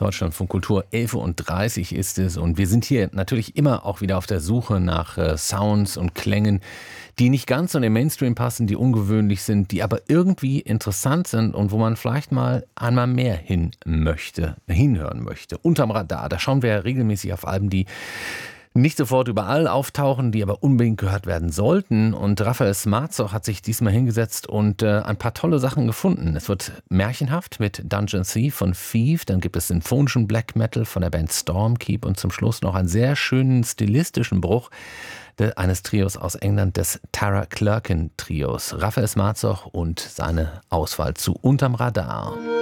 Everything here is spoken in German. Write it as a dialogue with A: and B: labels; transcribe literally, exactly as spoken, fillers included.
A: Deutschlandfunk Kultur, elf Uhr dreißig ist es und wir sind hier natürlich immer auch wieder auf der Suche nach äh, Sounds und Klängen, die nicht ganz so in den Mainstream passen, die ungewöhnlich sind, die aber irgendwie interessant sind und wo man vielleicht mal einmal mehr hin möchte, hinhören möchte. Unterm Radar, da schauen wir ja regelmäßig auf Alben, die nicht sofort überall auftauchen, die aber unbedingt gehört werden sollten. Und Raphael Smarzoch hat sich diesmal hingesetzt und äh, ein paar tolle Sachen gefunden. Es wird märchenhaft mit Dungeon Sea von Thief, dann gibt es sinfonischen Black Metal von der Band Stormkeep und zum Schluss noch einen sehr schönen stilistischen Bruch eines Trios aus England, des Tara Clerkin Trios. Raphael Smarzoch und seine Auswahl zu Unterm Radar.